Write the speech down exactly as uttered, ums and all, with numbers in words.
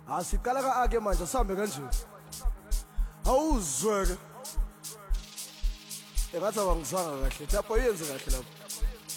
Asiqala ka-ake manje sihambe kanje. Awuzweke. Engathi abangizwanga kahle. Lapho yenze kahle lapho.